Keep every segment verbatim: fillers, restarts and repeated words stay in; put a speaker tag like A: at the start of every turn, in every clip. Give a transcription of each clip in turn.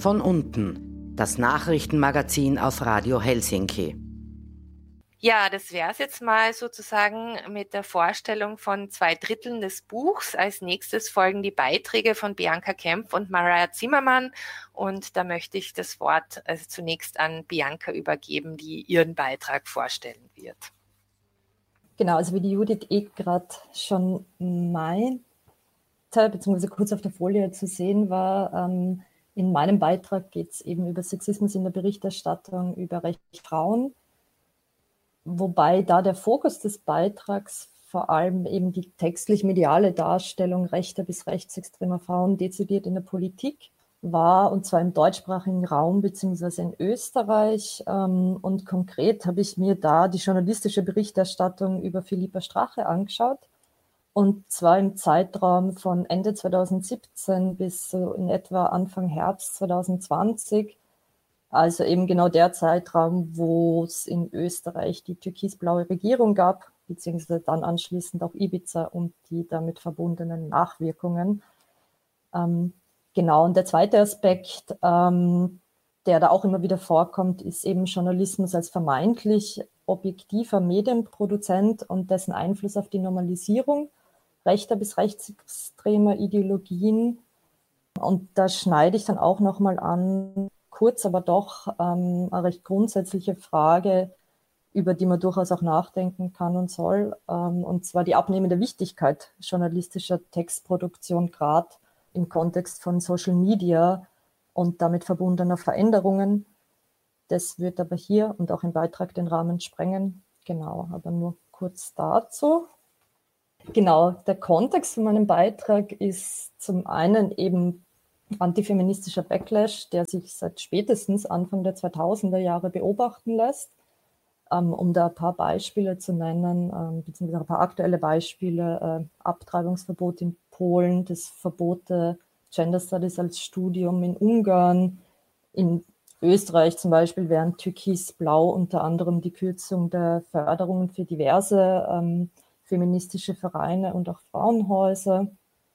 A: von unten, das Nachrichtenmagazin auf Radio Helsinki.
B: Ja, das wäre es jetzt mal sozusagen mit der Vorstellung von zwei Dritteln des Buchs. Als nächstes folgen die Beiträge von Bianca Kempf und Maria Zimmermann. Und da möchte ich das Wort also zunächst an Bianca übergeben, die ihren Beitrag vorstellen wird.
C: Genau, also wie die Judith eh gerade schon meinte, beziehungsweise kurz auf der Folie zu sehen war, ähm, in meinem Beitrag geht es eben über Sexismus in der Berichterstattung, über Rechte Frauen. Wobei da der Fokus des Beitrags vor allem eben die textlich-mediale Darstellung rechter bis rechtsextremer Frauen dezidiert in der Politik war, und zwar im deutschsprachigen Raum beziehungsweise in Österreich. Und konkret habe ich mir da die journalistische Berichterstattung über Philippa Strache angeschaut, und zwar im Zeitraum von Ende zweitausendsiebzehn bis so in etwa Anfang Herbst zweitausendzwanzig. Also eben genau der Zeitraum, wo es in Österreich die türkisblaue Regierung gab, beziehungsweise dann anschließend auch Ibiza und die damit verbundenen Nachwirkungen. Ähm, genau, und der zweite Aspekt, ähm, der da auch immer wieder vorkommt, ist eben Journalismus als vermeintlich objektiver Medienproduzent und dessen Einfluss auf die Normalisierung rechter bis rechtsextremer Ideologien. Und da schneide ich dann auch nochmal an, kurz, aber doch ähm, eine recht grundsätzliche Frage, über die man durchaus auch nachdenken kann und soll, ähm, und zwar die abnehmende Wichtigkeit journalistischer Textproduktion, gerade im Kontext von Social Media und damit verbundener Veränderungen. Das wird aber hier und auch im Beitrag den Rahmen sprengen. Genau, aber nur kurz dazu. Genau, der Kontext von meinem Beitrag ist zum einen eben antifeministischer Backlash, der sich seit spätestens Anfang der zweitausender Jahre beobachten lässt. Ähm, um da ein paar Beispiele zu nennen, ähm, beziehungsweise ein paar aktuelle Beispiele: äh, Abtreibungsverbot in Polen, das Verbot der Gender Studies als Studium in Ungarn, in Österreich zum Beispiel während Türkis-Blau unter anderem die Kürzung der Förderungen für diverse ähm, feministische Vereine und auch Frauenhäuser.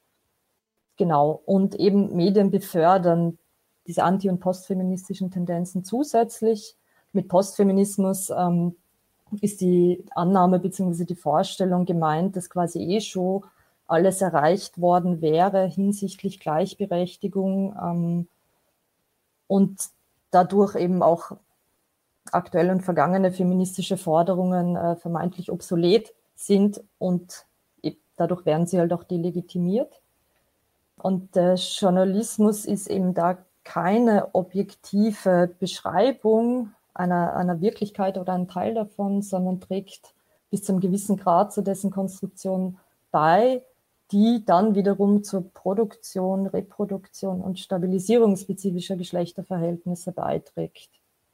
C: Genau, und eben Medien befördern diese anti- und postfeministischen Tendenzen zusätzlich. Mit Postfeminismus ähm, ist die Annahme bzw. die Vorstellung gemeint, dass quasi eh schon alles erreicht worden wäre hinsichtlich Gleichberechtigung ähm, und dadurch eben auch aktuelle und vergangene feministische Forderungen äh, vermeintlich obsolet sind, und dadurch werden sie halt auch delegitimiert. Und der Journalismus ist eben da keine objektive Beschreibung einer, einer Wirklichkeit oder ein Teil davon, sondern trägt bis zu einem gewissen Grad zu dessen Konstruktion bei, die dann wiederum zur Produktion, Reproduktion und Stabilisierung spezifischer Geschlechterverhältnisse beiträgt.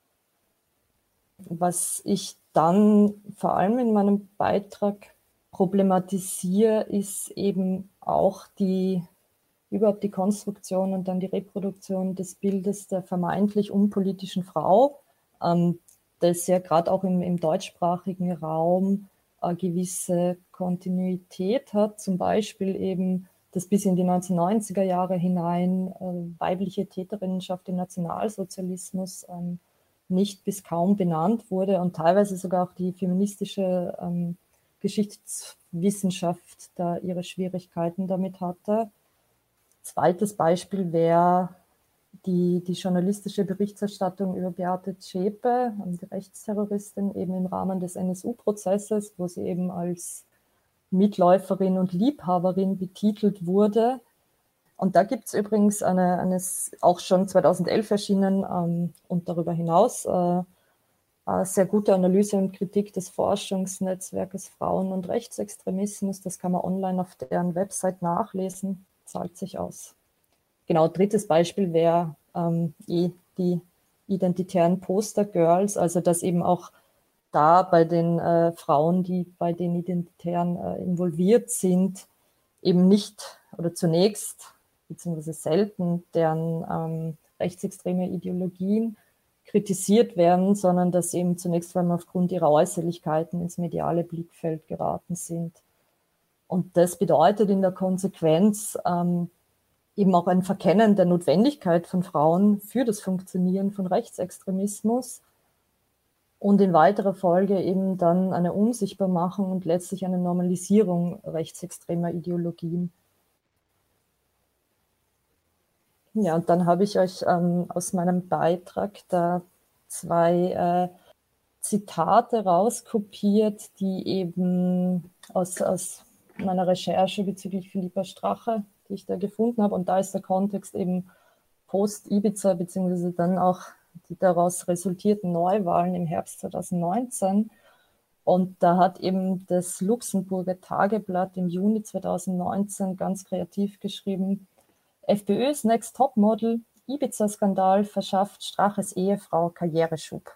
C: Was ich dann vor allem in meinem Beitrag problematisiere, ist eben auch die überhaupt die Konstruktion und dann die Reproduktion des Bildes der vermeintlich unpolitischen Frau, ähm, das ja gerade auch im, im deutschsprachigen Raum eine gewisse Kontinuität hat, zum Beispiel eben, dass bis in die neunzehnhundertneunziger Jahre hinein äh, weibliche Täterinnenschaft im Nationalsozialismus ähm, nicht bis kaum benannt wurde und teilweise sogar auch die feministische ähm, Geschichtswissenschaft da ihre Schwierigkeiten damit hatte. Zweites Beispiel wäre die, die journalistische Berichterstattung über Beate Zschäpe, die Rechtsterroristin, eben im Rahmen des N S U-Prozesses, wo sie eben als Mitläuferin und Liebhaberin betitelt wurde. Und da gibt es übrigens eine, eine auch schon zweitausendelf erschienen ähm, und darüber hinaus äh, eine sehr gute Analyse und Kritik des Forschungsnetzwerkes Frauen- und Rechtsextremismus. Das kann man online auf deren Website nachlesen. Zahlt sich aus. Genau, drittes Beispiel wäre ähm, eh die identitären Poster-Girls, also dass eben auch da bei den äh, Frauen, die bei den Identitären äh, involviert sind, eben nicht oder zunächst beziehungsweise selten deren ähm, rechtsextreme Ideologien kritisiert werden, sondern dass eben zunächst vor allem aufgrund ihrer Äußerlichkeiten ins mediale Blickfeld geraten sind. Und das bedeutet in der Konsequenz, ähm, eben auch ein Verkennen der Notwendigkeit von Frauen für das Funktionieren von Rechtsextremismus und in weiterer Folge eben dann eine Unsichtbarmachung und letztlich eine Normalisierung rechtsextremer Ideologien. Ja, und dann habe ich euch ähm, aus meinem Beitrag da zwei äh, Zitate rauskopiert, die eben aus, aus meiner Recherche bezüglich Philippa Strache, die ich da gefunden habe. Und da ist der Kontext eben Post-Ibiza, beziehungsweise dann auch die daraus resultierten Neuwahlen im Herbst zweitausendneunzehn. Und da hat eben das Luxemburger Tageblatt im Juni zweitausendneunzehn ganz kreativ geschrieben: FPÖs Next Topmodel, Ibiza-Skandal verschafft Straches Ehefrau Karriereschub.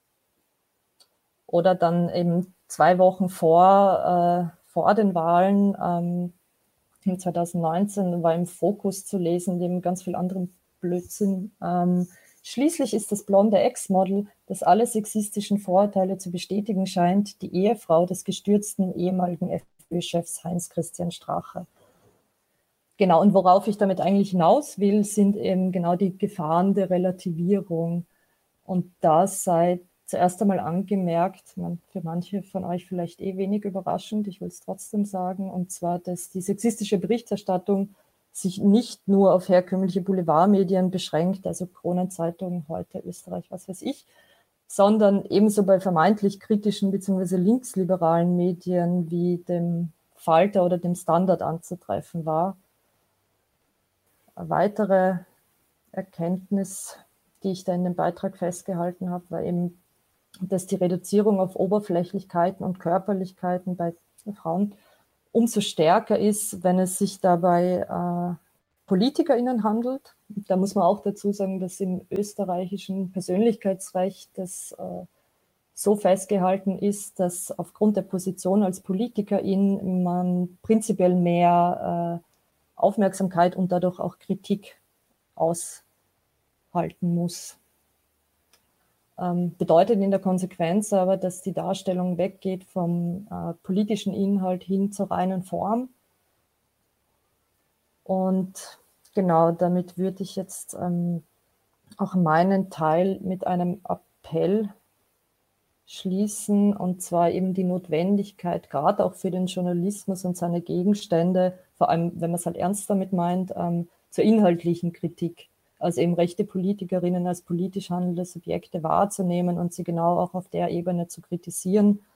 C: Oder dann eben zwei Wochen vor, äh, vor den Wahlen, ähm, in zweitausendneunzehn, war im Fokus zu lesen, neben ganz viel anderem Blödsinn. Ähm, Schließlich ist das blonde Ex-Model, das alle sexistischen Vorurteile zu bestätigen scheint, die Ehefrau des gestürzten ehemaligen FPÖ-Chefs Heinz-Christian Strache. Genau, und worauf ich damit eigentlich hinaus will, sind eben genau die Gefahren der Relativierung. Und das sei zuerst einmal angemerkt, man, für manche von euch vielleicht eh wenig überraschend, ich will es trotzdem sagen, und zwar, dass die sexistische Berichterstattung sich nicht nur auf herkömmliche Boulevardmedien beschränkt, also Kronenzeitung, Heute, Österreich, was weiß ich, sondern ebenso bei vermeintlich kritischen bzw. linksliberalen Medien wie dem Falter oder dem Standard anzutreffen war. Eine weitere Erkenntnis, die ich da in dem Beitrag festgehalten habe, war eben, dass die Reduzierung auf Oberflächlichkeiten und Körperlichkeiten bei Frauen umso stärker ist, wenn es sich dabei äh, PolitikerInnen handelt. Da muss man auch dazu sagen, dass im österreichischen Persönlichkeitsrecht das äh, so festgehalten ist, dass aufgrund der Position als Politikerin man prinzipiell mehr äh, Aufmerksamkeit und dadurch auch Kritik aushalten muss. Ähm, bedeutet in der Konsequenz aber, dass die Darstellung weggeht vom äh, politischen Inhalt hin zur reinen Form. Und genau, damit würde ich jetzt ähm, auch meinen Teil mit einem Appell schließen, und zwar eben die Notwendigkeit, gerade auch für den Journalismus und seine Gegenstände, vor allem wenn man es halt ernst damit meint, ähm, zur inhaltlichen Kritik. Also eben rechte Politikerinnen als politisch handelnde Subjekte wahrzunehmen und sie genau auch auf der Ebene zu kritisieren